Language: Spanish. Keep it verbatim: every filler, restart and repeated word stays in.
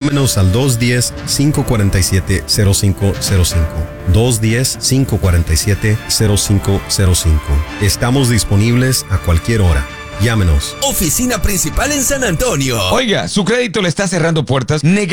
Llámenos al dos uno cero, cinco cuatro siete, cero cinco cero cinco. dos uno cero, cinco cuatro siete, cero cinco cero cinco. Estamos disponibles a cualquier hora. Llámenos. Oficina principal en San Antonio. Oiga, su crédito le está cerrando puertas.